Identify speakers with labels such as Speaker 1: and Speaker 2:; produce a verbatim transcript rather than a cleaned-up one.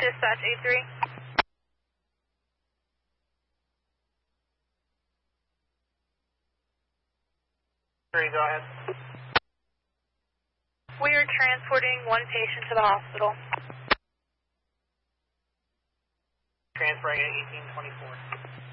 Speaker 1: dispatch eight three.
Speaker 2: Three, go ahead.
Speaker 1: We are transporting one patient to the hospital.
Speaker 2: Transferring at eighteen twenty-four.